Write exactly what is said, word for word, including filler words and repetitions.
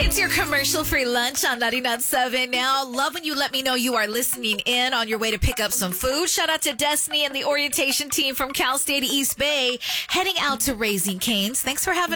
It's your commercial-free lunch on ninety-nine point seven now. Love when you let me know you are listening in on your way to pick up some food. Shout out to Destiny and the orientation team from Cal State East Bay heading out to Raising Cane's. Thanks for having